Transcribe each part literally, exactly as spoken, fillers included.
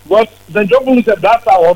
But the job is a blaster or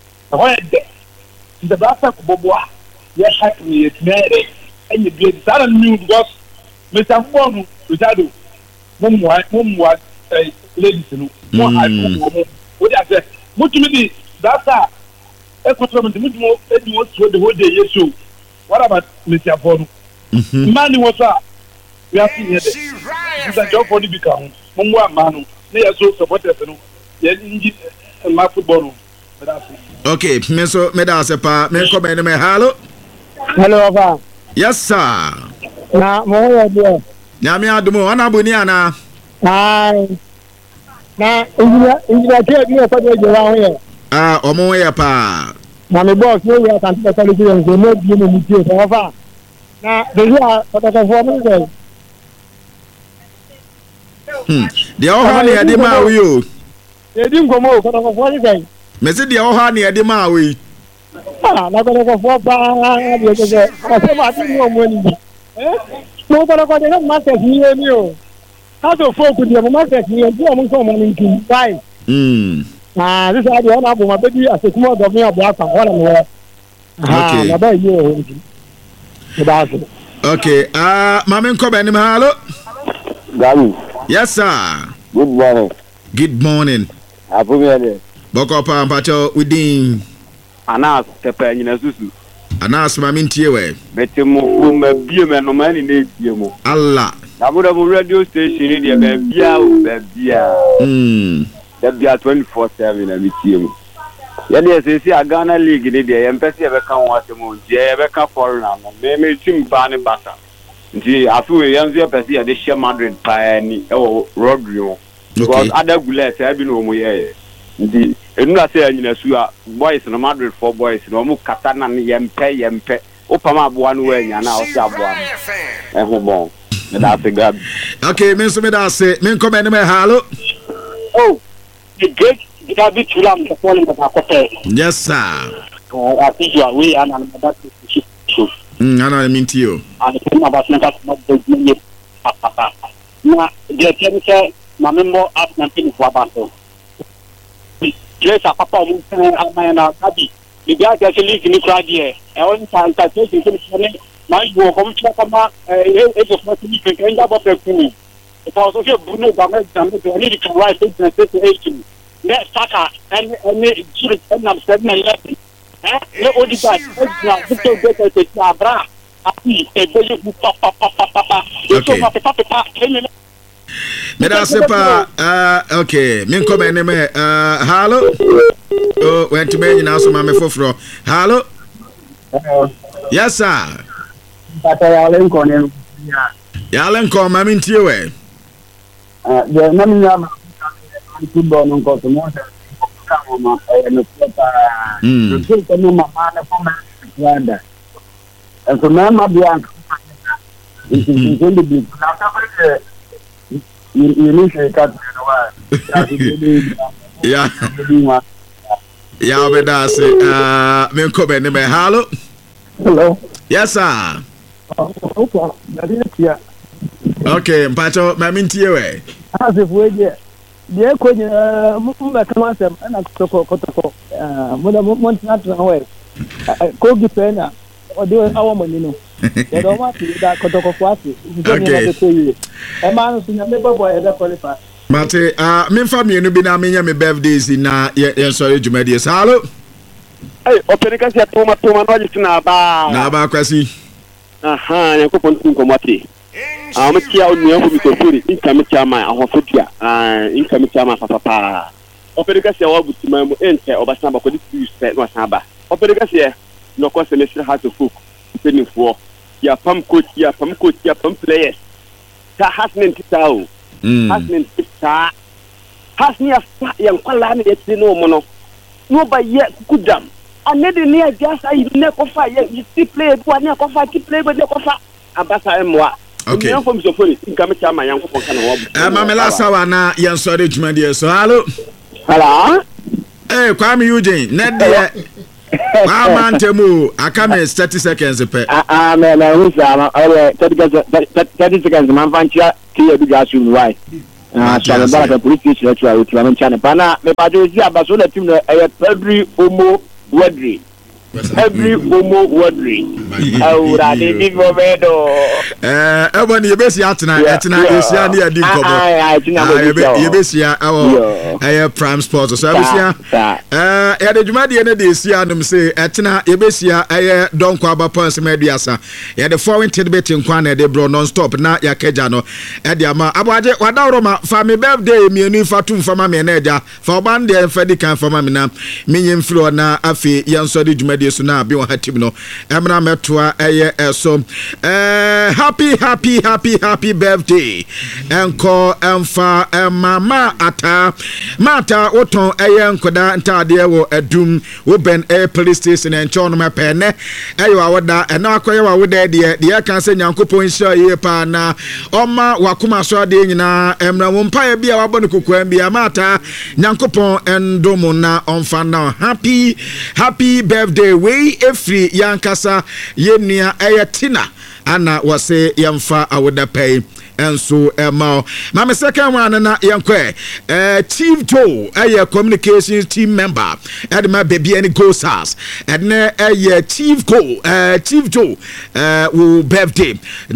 the blaster Boboa. Yes, happy it's married. And you get that new because Mister Bono, Rizado, Mum White, Mum White, ladies, what I said, what do you mean? That's a equipment, the whole day, yes, so what about Mister Bono? Money was up. We have seen here. It's a job for the become. Mumwa Manu, they are so supportive. Yes, in my football. Okay, Meso Medasepa, Menko Beneme, hello. Hello, Papa. Yes, sir. Na mo yo. Nyame adumo, ana buniana. Ai. Na injina injina ke bi o fado je wa ho. Ah, omo ye pa. Na me boss no ya kan ta tele je ngo no bi no mi je so fa. Na de ya ko ta fo mo ze. Hmm. De o ha ne de ma wi o. E di ngomo ko ta fo ni ze. Me se de o ha ne de ma wi. Ah, na ko ta fo ba de je je. Ko ma ti mo mo ni. Eh? Mo ko ko de ma te fi ni o. Ka so fo ku de mo ma te fi ni o mo so mo ni kin. Why? Hmm. Ah, this is the one abu ma be di asekuma do me abu aka wala no. Ah, na ba yi o. Okay, ah, uh, Mama Nko Beneme, hello. Gabi. Yes, sir. Good morning. Good morning. Apu me ade. Boko pa mpacho within. Anas tepe nyina susu. Anas ma mintie we. Bete mo fu ma bie me no ma ni na bie mo. Allah. Na mo da mo radio station ni de be bia o be bia. Mm. Da bia twenty-four seven na mi tie mo. Ya de se se Ghana League ni de ya mpese e be kan wa se mo je e be kan foreigner no. Me me tim ba ni bata. Nti afi we yanzu e pese ya de share Madrid pa ni e wo Rodrigo. Because other gullets e bi no mo ye. Nti enu na se anyina su a boys no Madrid for boys no mo kata na yempe yempe opama aboa no we nya na o se aboa e ho bon me da se grab. Okay, me so me da se me Nko Beneme, hello. Oh, the great Gabi Chulam the falling of Akote. Yes, sir. Oh, I think you are way and that is true. Hmm, I know mintie o. And the thing about mental not the papa. Na the thing say my member ask nothing for about so. Yes, a papa mo say na Gabi. The guy actually in the crowd here. I want to start saying something. My go come to come eh eh just not to be can about the cool. Because okay Bruno Gomez and the need to write it and say to eighteen. Let's start and and children and seven eleven. Eh? No only that. Now Victor Becker to Abra. Api e boye papa papa papa. Okay. Papa papa papa. Medasepa, uh, okay, me Nko Beneme, uh, hello. Oh, went to me now, so Mama Fofro. Hello. Yes, sir. But I am going. Yeah. Yalen ko ma mintie we. Uh, the name ya football no ko to mo se ko ma e no papa. Mm. So ko no mama na ko ma wanda. And so na ma bia. It's going to be now that you you need to cut yeah. Yeah, but that's it. Uh, me Nko Beneme, hello. Hello. Yes, sir. Okay, that is here. Okay, mpacho ma mintie we. As if we dey dey ko ni mu ba kama sem na kotoko kotoko ah mo da mo na tran we ko gi pena o de awo mo ni no e do ma ti da kotoko kwasi okay e ma no sunya me bobo e da qualify mate ah me fa me no bi na me nya me birthdays na ye sorry jumadi hello Hey, operika se toma toma no ji na ba na ba kwasi aha ya ko pon ko mati ah me tia o ni o mi ko furi inka me tia ma ahofodia ah inka me tia ma papa pa operika se wa butima mu ente obasa ba ko di se no san ba operika se no ko se le sir hat folk penifo ya pam coach ya pam coach ya pam players ta hasnen titao hasnen tita hasni ya ya kwala ne yeti no mo no no ba ye kudam anede ne ya jasa yi ne ko fa ye ti play bu ne ko fa ti play bu ne ko fa abasa emwa okay yan fo sofori nka me chama yan ko kan wo eh ma me la sawa na yan sorry jumadi so hello hello eh Kwame Eugene ne de ma man temu akame thirty seconds pe ah ah me na hu sa ma thirty seconds man fanchia ki e bi gasu why ah so I'm back at police station to our to am channel bana me pa do si abaso na team no every omo wedri every omo wedri awura de big momedo eh ebony yebesi atena etena esia ne adi nkobo ah yebesi awo eh prime sports so abusia eh ya de dwuma de ne de esia anum say etena yebesi eh donko abapons meduasa ya de foreign tidbit nkwa na de bro non stop na ya keja no e de ama aboaje wadawro ma fa me birthday mienu fatum fama me na eja fa oban de fadi kan fama me na menyem flo na afi yenso de dwuma de so na bi won hatim no emra metoa eye eso eh happy happy happy happy birthday enko emfa mama ata mata oton eye nkoda ntade wo adum wo ben a police station encho no mepene eyo awoda ena akoye wa woda de de kan se nyankopon hia ye pa na oma wakoma so de nyina emra wo mpa bia wabɔ ne kokwa bia mata nyankopon endomo na onfa na happy happy birthday we efri yankasa yenua eye tina ana wase yamfa awoda pay enso ema mama second one na yankwe eh Chief Joe eye communications team member edma baby any go stars edna eye Chief Go eh Chief Joe eh wo birthday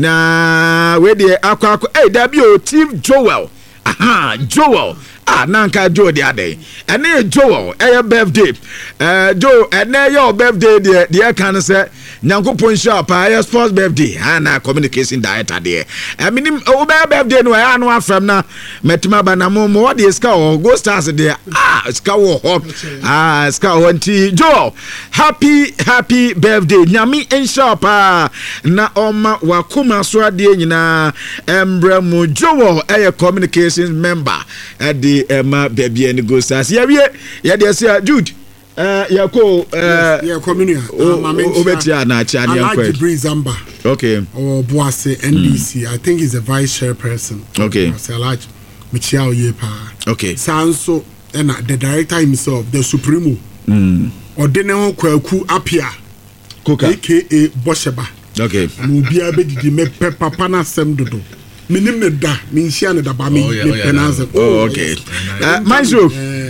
na we dey akwa akwa eh da bi o Chief Joel aha Joel ah nanka Joe de ade ene Joel eye birthday eh Joe ene your birthday de de kan say nyankopon shop eye sports birthday ana communication director de I mean o birthday no ya no afram na metima ba na mo what dey ska o go stars de ah ska wo ho ah ska wo nti Joe happy happy birthday nyami in shop na oma wakoma so ade nyina embra mu Joe eye communications member ade Emma baby and go stars. Yeah, yeah, yeah. They say Jude. Uh, yeah, go. Uh, yeah, community. Obetia na chani yankwe. Jibril Zamba. Okay. Or Boase N D C. I think he's a vice chairperson. Okay. I like Michiao Yepa. Okay. Sanso and the director himself, the Supremo. Hmm. Or Deneo Kwaku Apia. Kuka. A K A Bosheba. Okay. Mubia Bedi me Papa na Semdodo. Minim ne da minhia ne da ba me penance. Oh okay. Uh Manso.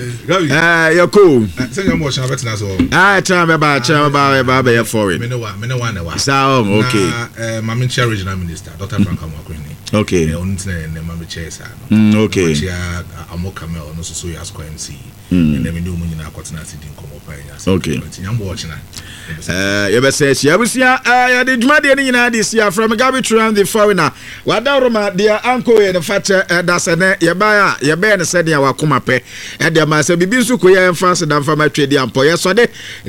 Uh you cool. Say you mo sha betina so. Ah try me ba try me ba ba be for it. Me no wa me no wa na wa. So okay. Eh Mama Chair regional minister Doctor Frank Amokwini. Okay. Eh on ne ne Mama Chair sa no. Mm okay. Chair Amokame no so so ya square M C. And then we do munyi na kwatena si din komo pa ya. Okay. Nyambo watch na. Eh you be say ya busia ya de dwuma de nyina de sia from Gabi Tram the foreigner. Wadaroma dia anko ye ne fache dasene ye ba ya ye be ne se dia wakoma pe. E dia ma se bibi nsu ko ye mfase da mfa matwe dia ampo ye so de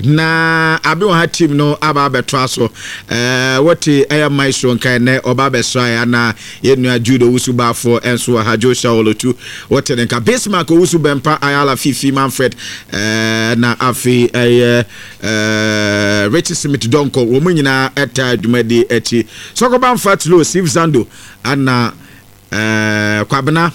na abi won ha team no aba beto aso. Eh woti aya maestro nkan ne oba be so ya na ye nua judo wusu ba fo enso ha Joshua Olotu woti ne nka Bismarck wusu bempa ayala fifi Manfred eh na afi eh eh Richie Smith Donko wo munyina eta dwumadi echi sokoba mfat lo Steve Zando ana eh kwabena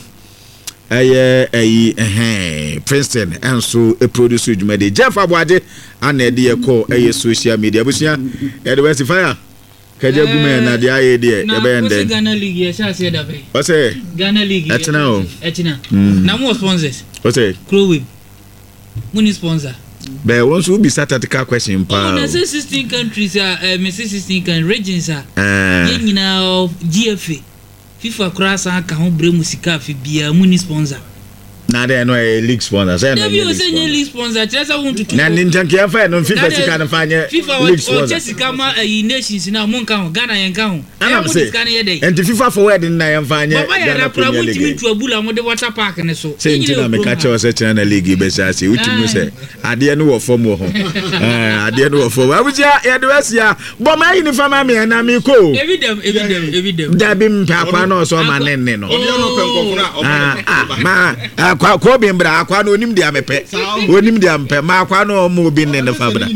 eh eh eh Princeton enso e produce dwumadi Jeff Abwaje ana e de ko eh social media busia e de West Fire kaje gume na de aye de e be ende Ghana League ye sha se da be o say Ghana League etina o etina na mo sponsors o say Crowway muni sponsor be won so be statistical question pa na sixteen countries ah me sixteen can regions ah eh nyina G F A FIFA cross aka ho bre musika fi bia muni sponsor na de no e league sponsor say no league sponsor chesa want to na ninja ke fa no FIFA sika na fanye FIFA o chesa kama e nations na mon kan Ghana yen kan ana say and FIFA forward na yen fanye Ghana Premier League to abula mo de water park ne so say ntina me catch us say na league be say say utimu say ade no wo form wo ho eh ade no wo form abuja ya de wasia bo ma yi ni fama me na me ko evidem evidem evidem da bi mpa kwa no so ma nenne no obi no penko na ma kwa kwa bimbra kwa no onim dia mepe onim dia mpe ma kwa no mo bi ne ne fabra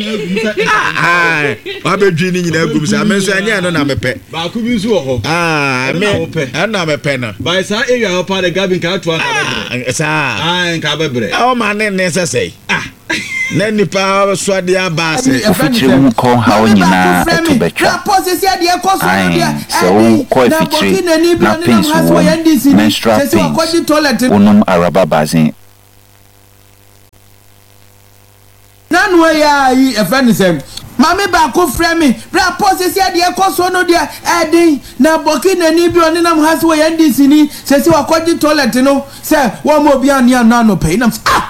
ah abedwi ni nyina gum sa me so anya no na mepe ba ku bi nso ho ah me na mepe na by sa area ho pa de Gabin ka to aka bebre sa ah nka bebre o ma ne ne sesei ah na nipa so ade abase ofitire mu ko ha onyina etobetwa so ko ofitire na pins wo menstrual pains onum araba bazin nanu ya yi efani sem mami ba ko frɛ me bra pose sia de ekoso no de edin na boki na ni bi onenam hase wo yandi sini sesi wakɔgye toilet no sɛ wo mo bi an ya na no pay nam ah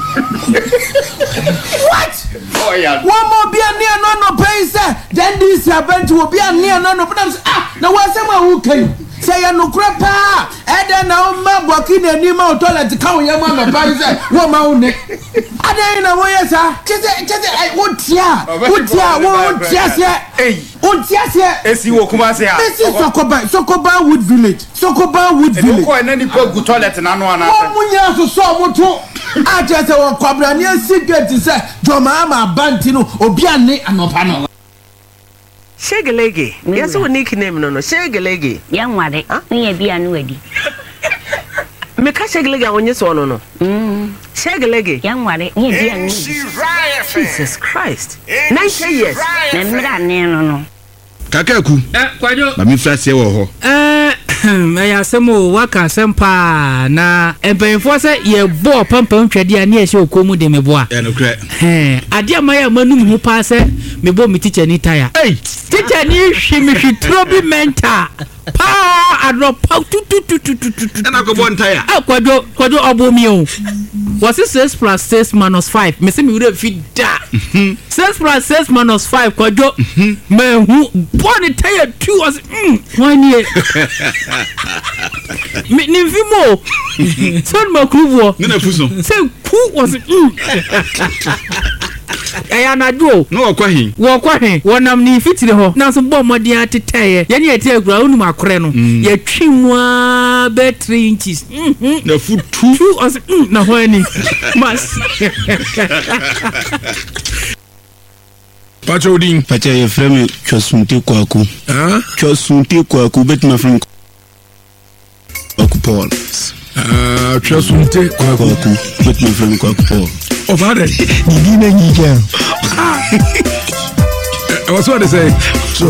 what oh yeah wo mo bi an ya no no pay sɛ then this event wo bi an ya no no nam ah na wo asem a wo kai sɛ ya no kra pa eden na o ma boki na ni ma toilet ka wo ya ma no pay sɛ wo ma wo ne adan na wo yesa chese chese wo tia wo tia wo tia se eh wo tia se esi wo kuma se ha esi sokoba sokoba wood village sokoba wood village ko na ni pa gu toilet na no ana wo munya so so mo to a chese wo kwabra ni secret se joma ama banti no obi ane anopa no Shegelege yeso wo nickname no no Shegelege yanware nya bia no wadi me ka Shegelege awonye so no no mm Shegelege yanware nya bia no Jesus Christ ninety years na mira ne no no Kakaku eh kwajo ba mi frase wo ho eh me ya semo waka sempa na empenfo se ye bo pampam twade ani ehye okomu de me bo a eh no kre eh ade amaya manum hu pa se me bo mi teacher ni tire hey teacher ni hwe me hwe trobi mental pa adro pa tu tu tu tu tu na ko bon tire ah kwajo kwajo obo mi o was it six plus six minus five me se me wura fi da six plus six minus five kwajo me hu bon tire two was mm one year me ni vimo son makruvo na fuso se ku was mm aya na do no okwahin wo kwahin wonam ni fitire ho na so bo modi atetaye ye ne ete agura onu makore no ye twimwa be three inches mhm na foot two as na ho ani mas Pacho Odin Pacha ye frame chosunte kwaku ah chosunte kwaku bet my friend kwaku Paul ah chosunte kwaku bet my friend kwaku Paul over there ni dina ni jam I was what to say